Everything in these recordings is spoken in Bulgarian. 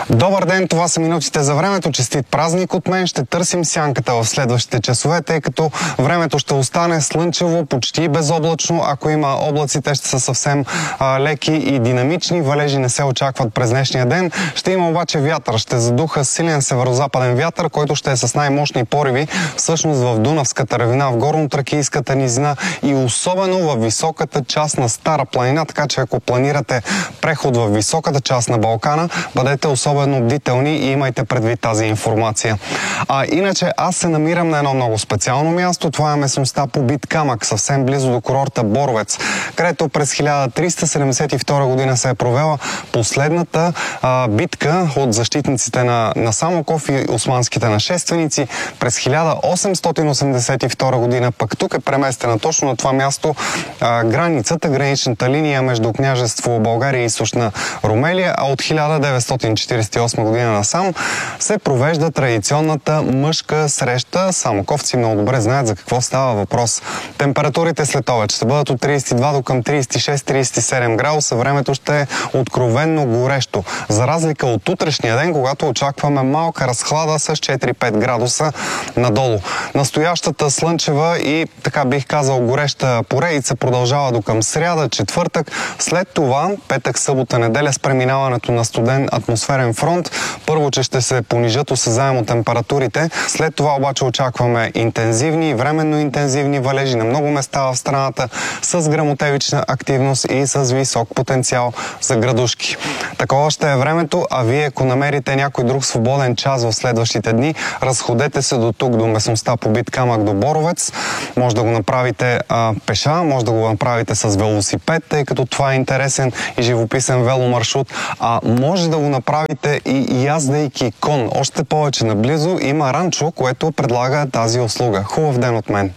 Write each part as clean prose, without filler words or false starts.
Добър ден, това са минутите за времето. Честит празник от мен. Ще търсим сянката в следващите часове, тъй като времето ще остане слънчево, почти безоблачно. Ако има облаци, те ще са съвсем леки и динамични. Валежи не се очакват през днешния ден. Ще има обаче вятър. Ще задуха силен северозападен вятър, който ще е с най-мощни пориви всъщност в Дунавската равнина, в Горно-Тракийската низина и особено в високата част на Стара планина, така че ако планирате преход в високата част на Балкана, бъдете особено бдителни и имайте предвид тази информация. Иначе аз се намирам на едно много специално място. Това е местността Побит камък, съвсем близо до курорта Боровец, където през 1372 година се е провела последната битка от защитниците на Самоков и османските нашественици. През 1882 година пък тук е преместена точно на това място граничната линия между княжество България и източна Румелия, а от 1948 година насам се провежда традиционната мъжка среща. Самоковци много добре знаят за какво става въпрос. Температурите след обед ще бъдат от 32 до към 36-37 градуса. Времето ще е откровенно горещо. За разлика от утрешния ден, когато очакваме малка разхлада с 4-5 градуса надолу. Настоящата слънчева и, така бих казал, гореща поредица продължава до към сряда, четвъртък. След това, петък, събота, неделя с преминаването на студен атмосферен фронт. Първо, че ще се понижат осезаемо температурите. След това обаче очакваме интензивни, временно интензивни валежи на много места в страната с гръмотевична активност и с висок потенциал за градушки. Такова ще е времето, а вие, ако намерите някой друг свободен час в следващите дни, разходете се до тук, до местността Побит камък, до Боровец. Може да го направите пеша, може да го направите с велосипед, тъй като това е интересен и живописен веломаршрут, може да го направите и яздейки кон. Още повече наблизо има ранчо, което предлага тази услуга. Хубав ден от мен!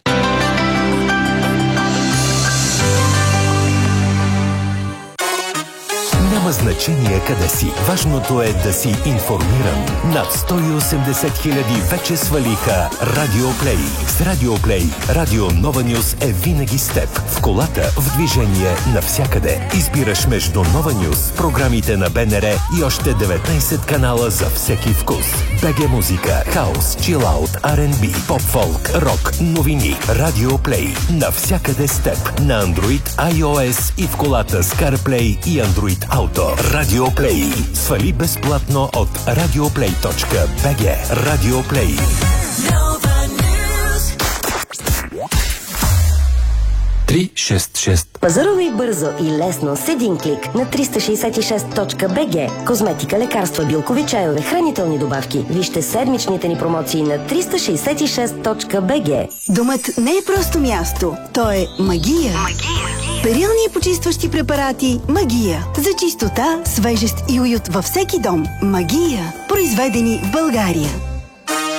Няма значение къде си. Важното е да си информиран. Над 180 хиляди вече свалиха Радиоплей. С Радиоплей Радио Нова Нюс е винаги с теб. В колата, в движение, навсякъде. Избираш между Нова Нюс, програмите на БНР и още 19 канала за всеки вкус. БГ музика, хаус, чилаут, R&B, поп-фолк, рок, новини. Радиоплей. Навсякъде с теб. На Android, iOS и в колата с CarPlay и Android Auto. Радиоплей. Свали безплатно от radioplay.bg. Радиоплей. Пазарувай бързо и лесно с един клик на 366.bg. Козметика, лекарства, билкови чайове, хранителни добавки. Вижте седмичните ни промоции на 366.bg. Домът не е просто място, то е магия. Перилни и почистващи препарати Магия. За чистота, свежест и уют във всеки дом. Магия. Произведени в България.